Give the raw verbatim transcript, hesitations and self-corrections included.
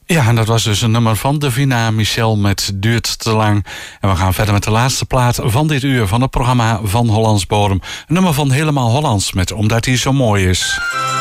Ja, en dat was dus een nummer van Davina Michel met Duurt te lang. En we gaan verder met de laatste plaat van dit uur van het programma Van Hollands Bodem. Een nummer van Helemaal Hollands met Omdat hij zo mooi is.